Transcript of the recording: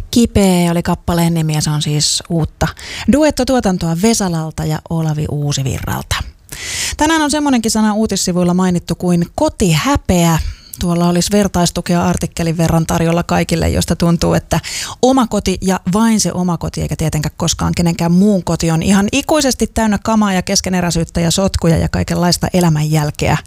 Kipeä oli kappaleen nimi ja se on siis uutta duettotuotantoa Vesalalta ja Olavi Uusivirralta. Tänään on semmoinenkin sana uutissivuilla mainittu kuin kotihäpeä. Tuolla olisi vertaistukea artikkelin verran tarjolla kaikille, josta tuntuu, että oma koti ja vain se oma koti, eikä tietenkään koskaan kenenkään muun koti, on ihan ikuisesti täynnä kamaa ja keskeneräisyyttä ja sotkuja ja kaikenlaista elämänjälkeä.